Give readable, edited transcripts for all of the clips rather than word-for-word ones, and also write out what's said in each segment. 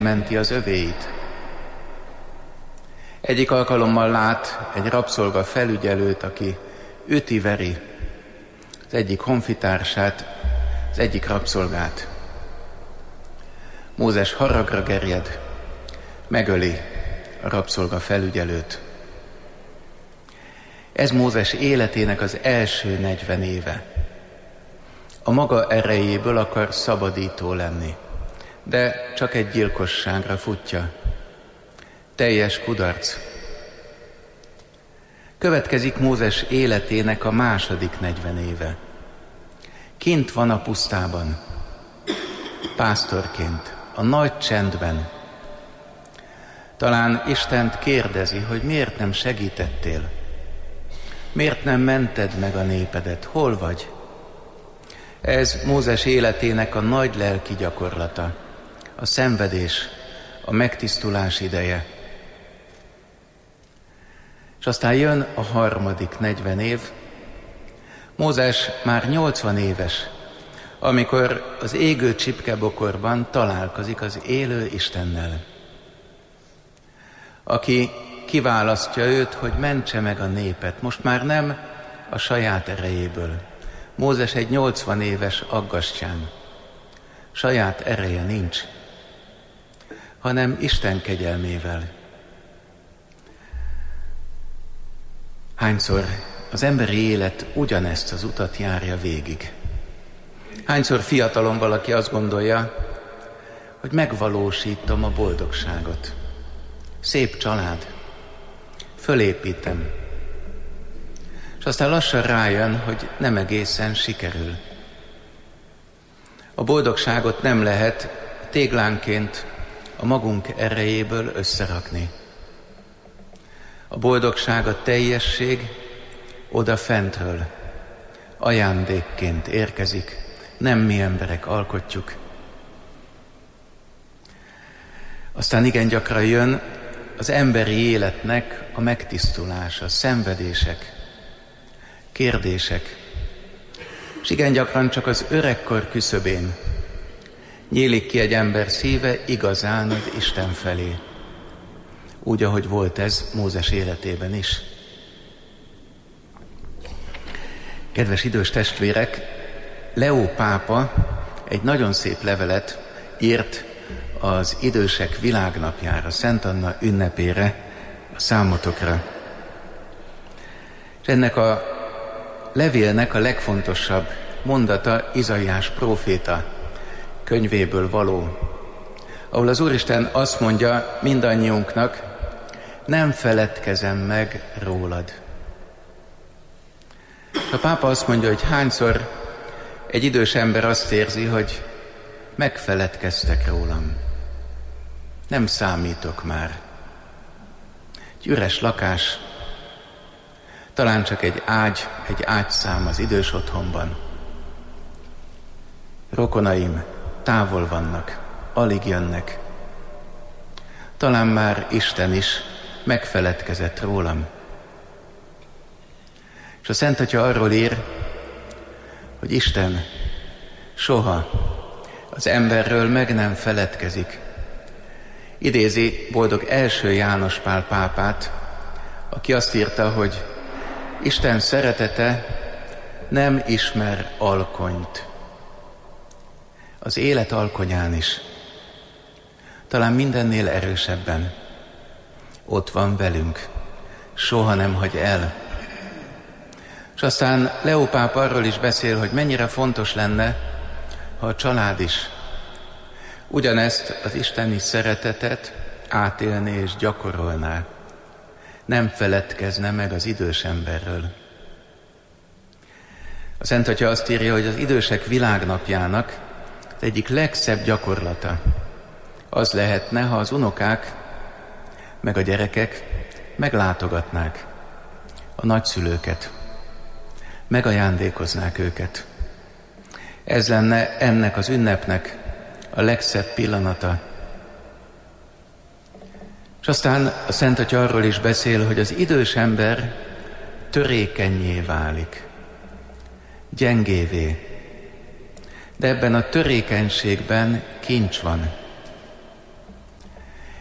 menti az övéit. Egyik alkalommal lát egy rabszolga felügyelőt, aki üti-veri az egyik honfitársát, az egyik rabszolgát. Mózes haragra gerjed, megöli a rabszolga felügyelőt. Ez Mózes életének az első 40 éve. A maga erejéből akar szabadító lenni, de csak egy gyilkosságra futja. Teljes kudarc. Következik Mózes életének a második 40 éve. Kint van a pusztában, pásztorként, a nagy csendben. Talán Istent kérdezi, hogy miért nem segítettél? Miért nem mented meg a népedet? Hol vagy? Ez Mózes életének a nagy lelki gyakorlata, a szenvedés, a megtisztulás ideje. És aztán jön a harmadik 40 év. Mózes már 80 éves, amikor az égő csipkebokorban találkozik az élő Istennel, aki kiválasztja őt, hogy mentse meg a népet. Most már nem a saját erejéből. Mózes egy 80 éves aggastyán. Saját ereje nincs, hanem Isten kegyelmével. Hányszor az emberi élet ugyanezt az utat járja végig? Hányszor fiatalon valaki azt gondolja, hogy megvalósítom a boldogságot. Szép család, fölépítem. És aztán lassan rájön, hogy nem egészen sikerül. A boldogságot nem lehet téglánként a magunk erejéből összerakni. A boldogság, a teljesség oda fentről, ajándékként érkezik, nem mi emberek alkotjuk. Aztán igen gyakran jön az emberi életnek a megtisztulása, szenvedések, kérdések. És igen gyakran csak az öregkor küszöbén nyílik ki egy ember szíve igazán az Isten felé. Úgy, ahogy volt ez Mózes életében is. Kedves idős testvérek, Leó pápa egy nagyon szép levelet írt az idősek világnapjára, Szent Anna ünnepére, a számotokra. És ennek a levélnek a legfontosabb mondata Izaiás próféta könyvéből való, ahol az Úristen azt mondja mindannyiunknak, nem feledkezem meg rólad. A pápa azt mondja, hogy hányszor egy idős ember azt érzi, hogy megfeledkeztek rólam. Nem számítok már. Egy üres lakás, talán csak egy ágyszám az idős otthonban. Rokonaim távol vannak, alig jönnek. Talán már Isten is megfeledkezett rólam. És a Szent Atya arról ír, hogy Isten soha az emberről meg nem feledkezik. Idézi boldog első János Pál pápát, aki azt írta, hogy Isten szeretete nem ismer alkonyt. Az élet alkonyán is, talán mindennél erősebben ott van velünk, soha nem hagy el. És aztán Leó pápa arról is beszél, hogy mennyire fontos lenne, ha a család is ugyanezt az isteni szeretetet átélné és gyakorolná. Nem feledkezne meg az idős emberről. A Szent Atya azt írja, hogy az idősek világnapjának az egyik legszebb gyakorlata az lehetne, ha az unokák meg a gyerekek meglátogatnák a nagyszülőket, megajándékoznák őket. Ez lenne ennek az ünnepnek a legszebb pillanata. És aztán a Szent Atya arról is beszél, hogy az idős ember törékennyé válik, gyengévé. De ebben a törékenységben kincs van.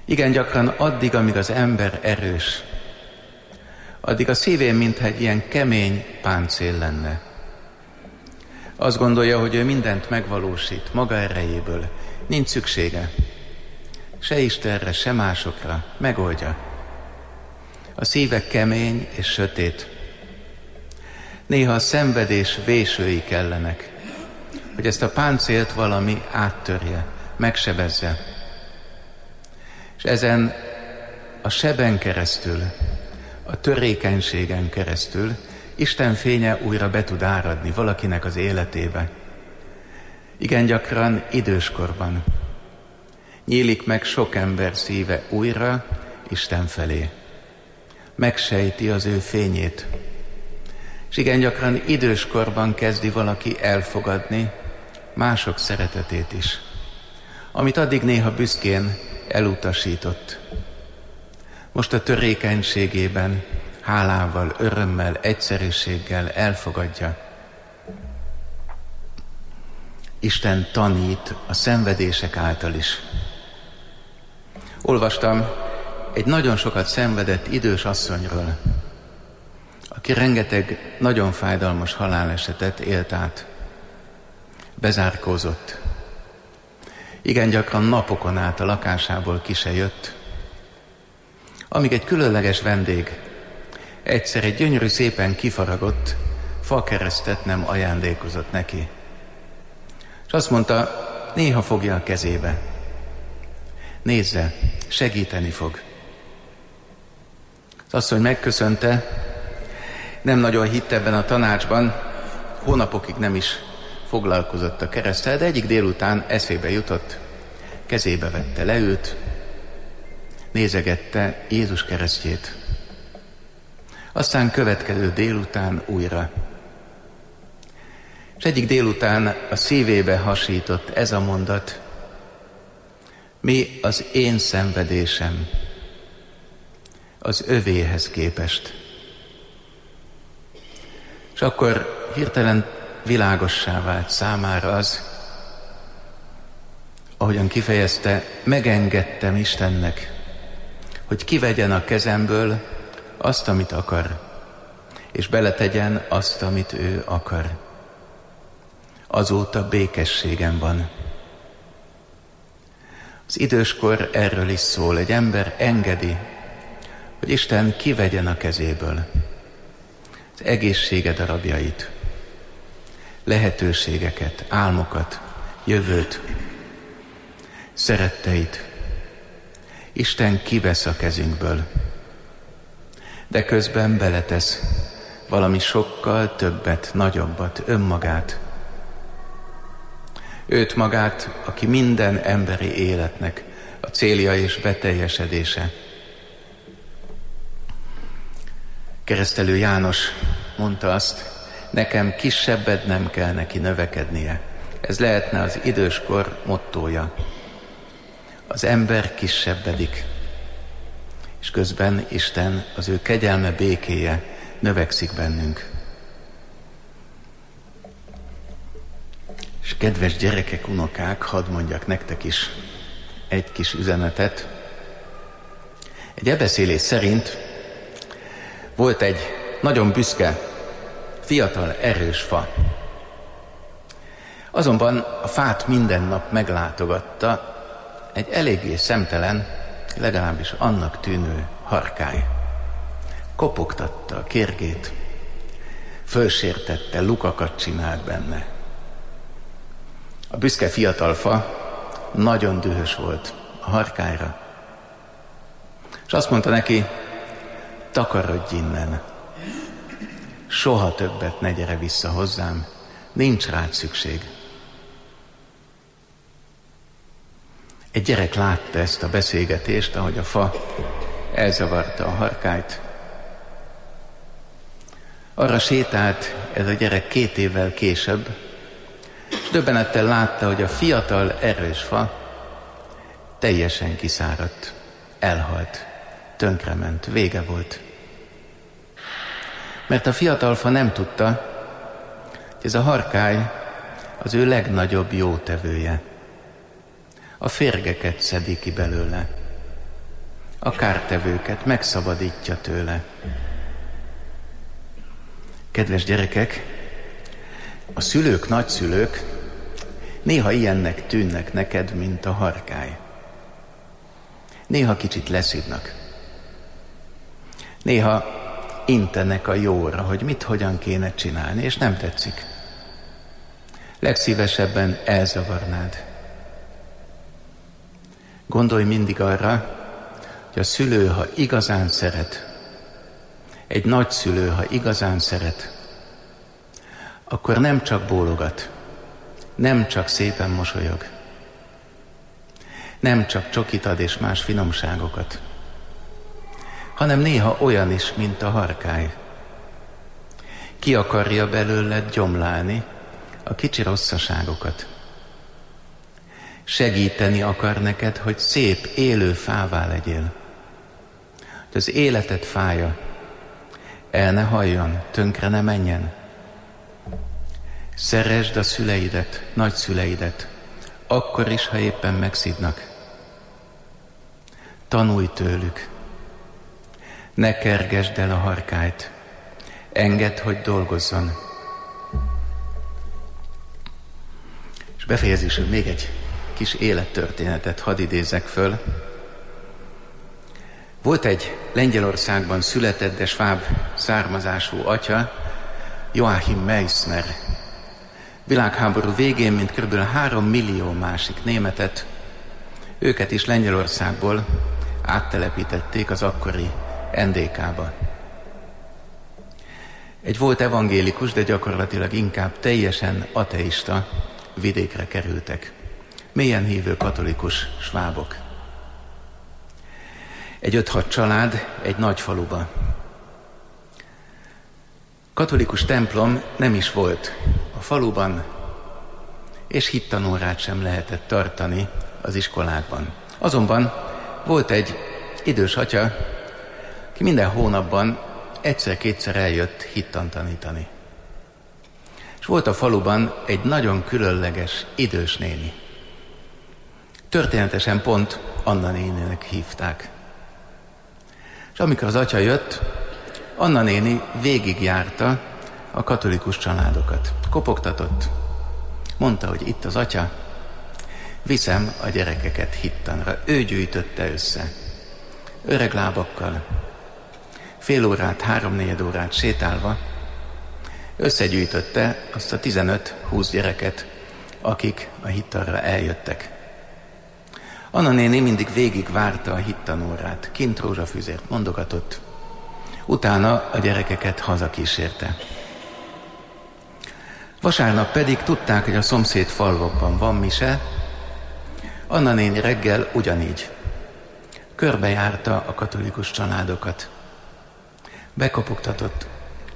Igen gyakran addig, amíg az ember erős, addig a szívén mintha egy ilyen kemény páncél lenne. Azt gondolja, hogy ő mindent megvalósít maga erejéből, nincs szüksége se Istenre, se másokra, megoldja. A szíve kemény és sötét. Néha a szenvedés vésői kellenek, hogy ezt a páncélt valami áttörje, megsebezze. És ezen a seben keresztül, a törékenységen keresztül Isten fénye újra be tud áradni valakinek az életébe. Igen gyakran időskorban nyílik meg sok ember szíve újra Isten felé. Megsejti az ő fényét. És igen gyakran időskorban kezdi valaki elfogadni mások szeretetét is, amit addig néha büszkén elutasított. Most a törékenységében, hálával, örömmel, egyszerűséggel elfogadja. Isten tanít a szenvedések által is. Olvastam egy nagyon sokat szenvedett idős asszonyról, aki rengeteg nagyon fájdalmas halálesetet élt át. Bezárkózott. Igen gyakran napokon át a lakásából ki se jött, amíg egy különleges vendég egyszer egy gyönyörű, szépen kifaragott fakeresztet nem ajándékozott neki. És azt mondta, néha fogja a kezébe. Nézze, segíteni fog. Az asszony megköszönte, nem nagyon hitt ebben a tanácsban, hónapokig nem is foglalkozott a kereszttel, de egyik délután eszébe jutott, kezébe vette, leült, nézegette Jézus keresztjét. Aztán következő délután újra. És egyik délután a szívébe hasított ez a mondat: mi az én szenvedésem az övéhez képest. És akkor hirtelen világossá vált számára az, ahogyan kifejezte, megengedtem Istennek, hogy kivegyen a kezemből azt, amit akar, és beletegyen azt, amit ő akar. Azóta békességem van. Az időskor erről is szól, egy ember engedi, hogy Isten kivegyen a kezéből az egészsége darabjait, lehetőségeket, álmokat, jövőt, szeretteit. Isten kivesz a kezünkből, de közben beletesz valami sokkal többet, nagyobbat, önmagát. Őt magát, aki minden emberi életnek a célja és beteljesedése. Keresztelő János mondta azt, nekem kisebbet nem kell neki növekednie. Ez lehetne az időskor mottója. Az ember kisebbedik, és közben Isten, az ő kegyelme, békéje növekszik bennünk. És kedves gyerekek, unokák, hadd mondjak nektek is egy kis üzenetet. Egy ebeszélés szerint volt egy nagyon büszke, fiatal, erős fa. Azonban a fát minden nap meglátogatta egy eléggé szemtelen, legalábbis annak tűnő harkály. Kopogtatta a kérgét, fölsértette, lukakat csinált benne. A büszke fiatal fa nagyon dühös volt a harkályra, és azt mondta neki, takarodj innen, soha többet ne gyere vissza hozzám, nincs rád szükség. Egy gyerek látta ezt a beszélgetést, ahogy a fa elzavarta a harkályt. Arra sétált ez a gyerek 2 évvel később, és döbbenettel látta, hogy a fiatal, erős fa teljesen kiszáradt, elhalt, tönkrement, vége volt. Mert a fiatal fa nem tudta, hogy ez a harkály az ő legnagyobb jótevője. A férgeket szedi ki belőle. a kártevőket, megszabadítja tőle. Kedves gyerekek, a szülők, nagyszülők néha ilyennek tűnnek neked, mint a harkály. Néha kicsit leszidnak. Néha intenek a jóra, hogy mit, hogyan kéne csinálni, és nem tetszik. Legszívesebben elzavarnád. Gondolj mindig arra, hogy a szülő, ha igazán szeret, egy nagyszülő, ha igazán szeret, akkor nem csak bólogat, nem csak szépen mosolyog, nem csak csokit ad és más finomságokat, hanem néha olyan is, mint a harkály. Ki akarja belőled gyomlálni a kicsi rosszaságokat. Segíteni akar neked, hogy szép, élő fává legyél. Hogy az életed fája el ne halljon, tönkre ne menjen. Szeresd a szüleidet, nagyszüleidet, akkor is, ha éppen megszidnak. Tanulj tőlük. Ne kergesd el a harkályt. Engedd, hogy dolgozzon. És befejezésül még egy kis élettörténetet hadd idézzek föl. Volt egy Lengyelországban született, de sváb származású atya, Joachim Meissner. Világháború végén, mint kb. 3 millió másik németet, őket is Lengyelországból áttelepítették az akkori NDK-ba. Egy volt evangélikus, de gyakorlatilag inkább teljesen ateista vidékre kerültek. Mélyen hívő katolikus svábok. Egy 5-6 család egy nagy faluba. Katolikus templom nem is volt a faluban, és hittanórát sem lehetett tartani az iskolákban. Azonban volt egy idős atya, aki minden hónapban egyszer-kétszer eljött hittant tanítani. És volt a faluban egy nagyon különleges idős néni. Történetesen pont Anna néninek hívták. És amikor az atya jött, Anna néni végigjárta a katolikus családokat. Kopogtatott. Mondta, hogy itt az atya, viszem a gyerekeket hittanra. Ő gyűjtötte össze. Öreg lábakkal, fél órát, 3-4 órát sétálva összegyűjtötte azt a 15-20 gyereket, akik a hittanra eljöttek. Anna néni mindig végig várta a hittanórát, kint rózsafüzért mondogatott, utána a gyerekeket hazakísérte. Vasárnap pedig tudták, hogy a szomszéd falvakban van mise. Anna néni reggel ugyanígy körbejárta a katolikus családokat. Bekopogtatott,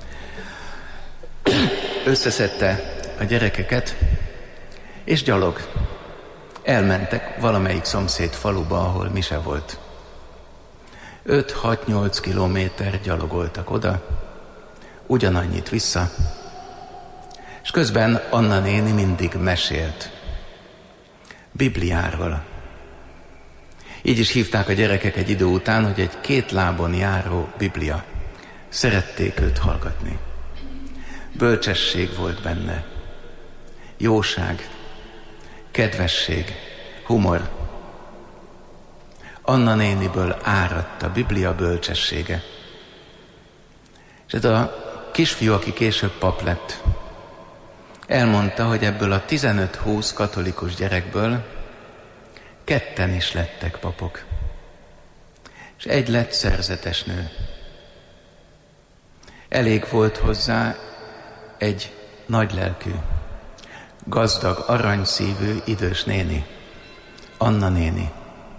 összeszedte a gyerekeket, és gyalog elmentek valamelyik szomszéd faluba, ahol mise volt. 5-6-8 kilométer gyalogoltak oda, ugyanannyit vissza, és közben Anna néni mindig mesélt Bibliáról. Így is hívták a gyerekek egy idő után, hogy egy 2 lábon járó Biblia. Szerették őt hallgatni. Bölcsesség volt benne. Jóság, kedvesség, humor. Anna néniből áradt a Biblia bölcsessége. És ez a kisfiú, aki később pap lett, elmondta, hogy ebből a 15-20 katolikus gyerekből 2 is lettek papok. És 1 lett szerzetes nő. Elég volt hozzá egy nagylelkű, gazdag, aranyszívű idős néni, Anna néni.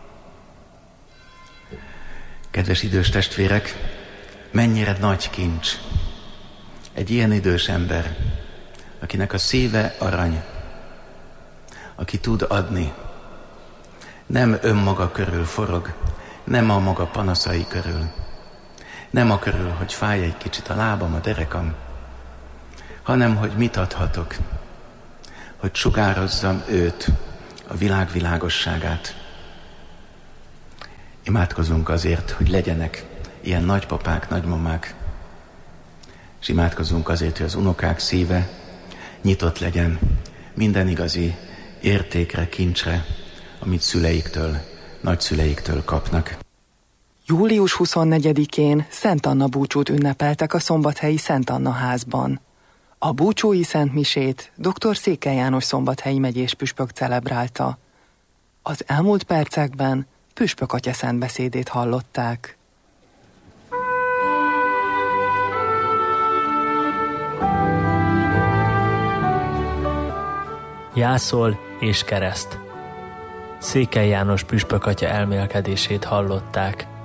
Kedves idős testvérek, mennyire nagy kincs egy ilyen idős ember, akinek a szíve arany, aki tud adni, nem önmaga körül forog, nem a maga panaszai körül, nem a körül, hogy fáj egy kicsit a lábam, a derekam, hanem hogy mit adhatok, hogy sugározzam őt, a világ világosságát. Imádkozunk azért, hogy legyenek ilyen nagypapák, nagymamák, és imádkozunk azért, hogy az unokák szíve nyitott legyen minden igazi értékre, kincsre, amit szüleiktől, nagyszüleiktől kapnak. Július 24-én Szent Anna búcsút ünnepeltek a szombathelyi Szent Anna házban. A búcsói szentmisét dr. Székely János szombathelyi megyés püspök celebrálta. Az elmúlt percekben püspök atya szentbeszédét hallották. Jászol és kereszt. Székely János püspök atya elmélkedését hallották.